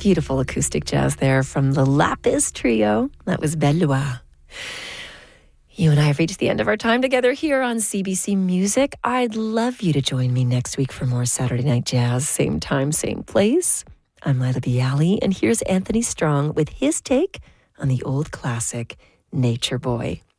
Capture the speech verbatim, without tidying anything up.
Beautiful acoustic jazz there from the Lapis Trio. That was Belle Loire. You and I have reached the end of our time together here on C B C Music. I'd love you to join me next week for more Saturday Night Jazz. Same time, same place. I'm Lila Bialy, and here's Anthony Strong with his take on the old classic, Nature Boy.